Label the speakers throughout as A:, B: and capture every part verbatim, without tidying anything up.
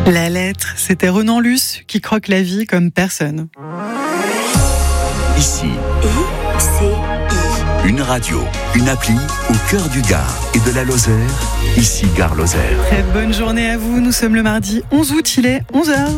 A: La lettre, c'était Renan Luce qui croque la vie comme personne.
B: Ici,
C: I C I.
B: une radio, une appli au cœur du Gard et de la Lozère. Ici, Gare Lozère.
A: Très bonne journée à vous, nous sommes le mardi onze août, il est onze heures.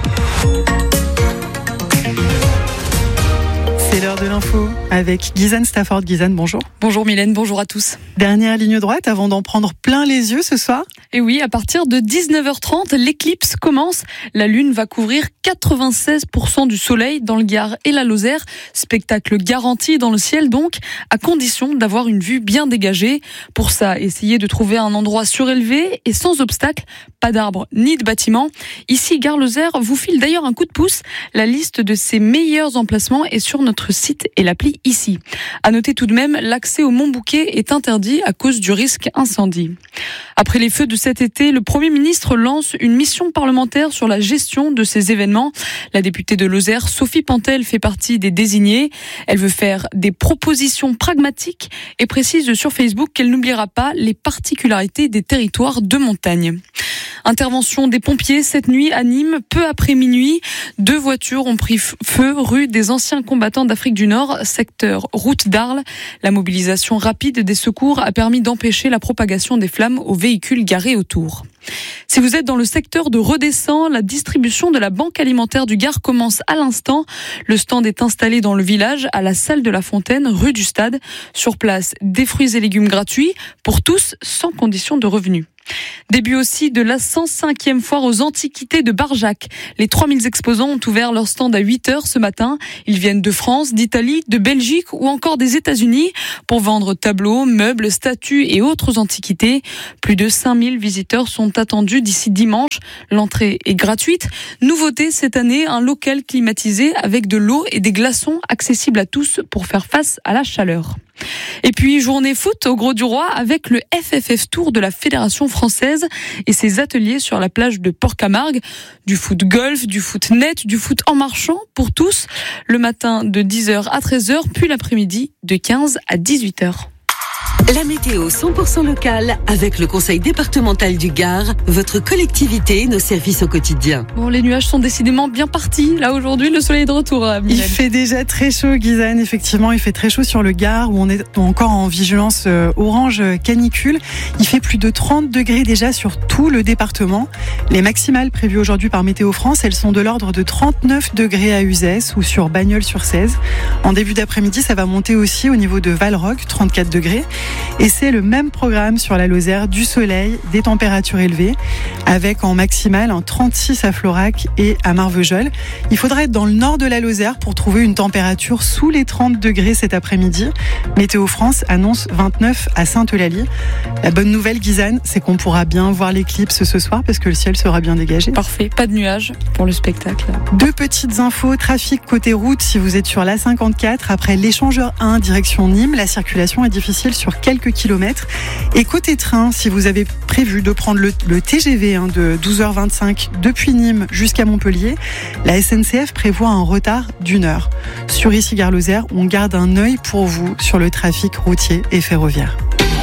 A: C'est l'heure de l'info avec Gizane Stafford. Gizane, bonjour.
D: Bonjour Mylène, bonjour à tous.
A: Dernière ligne droite avant d'en prendre plein les yeux ce soir.
D: Et oui, à partir de dix-neuf heures trente, l'éclipse commence. La Lune va couvrir quatre-vingt-seize pour cent du soleil dans le Gard et la Lozère. Spectacle garanti dans le ciel donc, à condition d'avoir une vue bien dégagée. Pour ça, essayez de trouver un endroit surélevé et sans obstacle, pas d'arbres ni de bâtiments. Ici, Gare Lozère vous file d'ailleurs un coup de pouce. La liste de ses meilleurs emplacements est sur notre site et l'appli ici. À noter tout de même, l'accès au Mont Bouquet est interdit à cause du risque incendie. Après les feux de cet été, le Premier ministre lance une mission parlementaire sur la gestion de ces événements. La députée de Lozère, Sophie Pantel, fait partie des désignés. Elle veut faire des propositions pragmatiques et précise sur Facebook qu'elle n'oubliera pas les particularités des territoires de montagne. Intervention des pompiers cette nuit à Nîmes, peu après minuit. Deux voitures ont pris feu rue des anciens combattants d'Afrique du Nord, secteur route d'Arles. La mobilisation rapide des secours a permis d'empêcher la propagation des flammes aux véhicules garés autour. Si vous êtes dans le secteur de Redescend, la distribution de la Banque alimentaire du Gard commence à l'instant. Le stand est installé dans le village, à la salle de la Fontaine, rue du Stade. Sur place, des fruits et légumes gratuits pour tous, sans condition de revenus. Début aussi de la cent cinquième foire aux antiquités de Barjac. Les trois mille exposants ont ouvert leur stand à huit heures ce matin. Ils viennent de France, d'Italie, de Belgique ou encore des États-Unis pour vendre tableaux, meubles, statues et autres antiquités. Plus de cinq mille visiteurs sont attendus d'ici dimanche. L'entrée est gratuite. Nouveauté cette année, un local climatisé avec de l'eau et des glaçons accessibles à tous pour faire face à la chaleur. Et puis, journée foot au Gros du Roi avec le F F F Tour de la Fédération française et ses ateliers sur la plage de Port-Camargue. Du foot golf, du foot net, du foot en marchant pour tous. Le matin de dix heures à treize heures, puis l'après-midi de quinze à dix-huit heures.
C: La météo cent pour cent locale avec le Conseil départemental du Gard, votre collectivité, nos services au quotidien.
D: Bon, les nuages sont décidément bien partis. Là, aujourd'hui, le soleil est de retour.
A: Il fait déjà très chaud, Gizane. Effectivement, il fait très chaud sur le Gard où on est encore en vigilance euh, orange canicule. Il fait plus de trente degrés déjà sur tout le département. Les maximales prévues aujourd'hui par Météo France, elles sont de l'ordre de trente-neuf degrés à Uzès ou sur Bagnols-sur-Cèze. En début d'après-midi, ça va monter aussi au niveau de Valrock, trente-quatre degrés. Et c'est le même programme sur la Lozère, du soleil, des températures élevées, avec en maximale un trente-six à Florac et à Marvejols. Il faudra être dans le nord de la Lozère pour trouver une température sous les trente degrés cet après-midi. Météo France annonce vingt-neuf à Sainte-Eulalie. La bonne nouvelle, Gizane, c'est qu'on pourra bien voir l'éclipse ce soir parce que le ciel sera bien dégagé.
D: Parfait, pas de nuages pour le spectacle.
A: Deux petites infos, trafic côté route si vous êtes sur l'A cinquante-quatre. Après l'échangeur un, direction Nîmes, la circulation est difficile sur quelques kilomètres. Et côté train, si vous avez prévu de prendre le, le T G V hein, de douze heures vingt-cinq depuis Nîmes jusqu'à Montpellier, la S N C F prévoit un retard d'une heure. Sur ici Gare Lozère, on garde un œil pour vous sur le trafic routier et ferroviaire.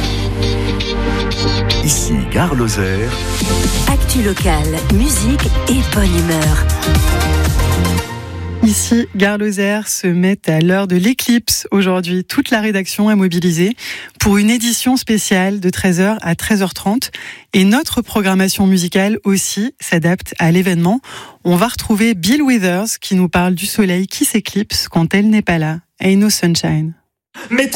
B: Ici, Gare Lozère.
C: Actu locale, musique et bonne humeur.
A: Ici, Gare Lozère se met à l'heure de l'éclipse. Aujourd'hui, toute la rédaction est mobilisée pour une édition spéciale de treize heures à treize heures trente. Et notre programmation musicale aussi s'adapte à l'événement. On va retrouver Bill Withers qui nous parle du soleil qui s'éclipse quand elle n'est pas là. Ain't no sunshine.